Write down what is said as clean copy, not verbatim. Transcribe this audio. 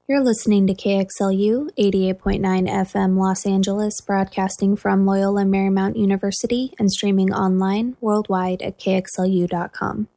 You're listening to KXLU 88.9 FM Los Angeles, broadcasting from Loyola Marymount University and streaming online worldwide at kxlu.com.